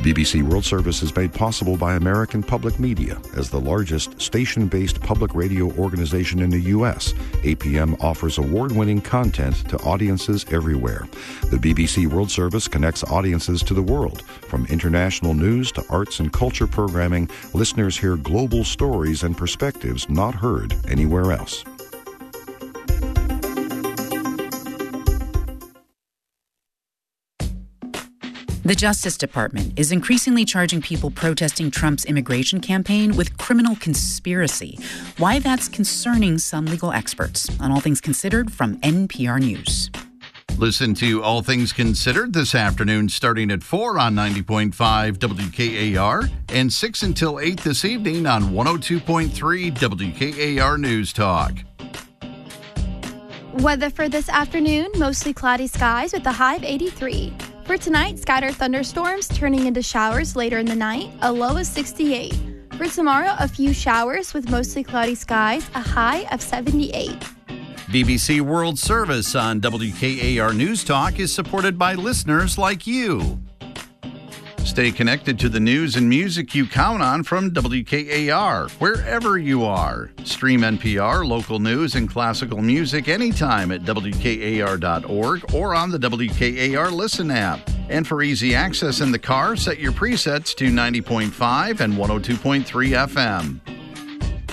BBC World Service is made possible by American Public Media. As the largest station-based public radio organization in the U.S., APM offers award-winning content to audiences everywhere. The BBC World Service connects audiences to the world. From international news to arts and culture programming, listeners hear global stories and perspectives not heard anywhere else. The Justice Department is increasingly charging people protesting Trump's immigration campaign with criminal conspiracy. Why that's concerning some legal experts. On All Things Considered from NPR News. Listen to All Things Considered this afternoon starting at 4 on 90.5 WKAR and 6 until 8 this evening on 102.3 WKAR News Talk. Weather for this afternoon, mostly cloudy skies with a high of 83. For tonight, scattered thunderstorms turning into showers later in the night, a low of 68. For tomorrow, a few showers with mostly cloudy skies, a high of 78. BBC World Service on WKAR News Talk is supported by listeners like you. Stay connected to the news and music you count on from WKAR, wherever you are. Stream NPR, local news, and classical music anytime at WKAR.org or on the WKAR Listen app. And for easy access in the car, set your presets to 90.5 and 102.3 FM.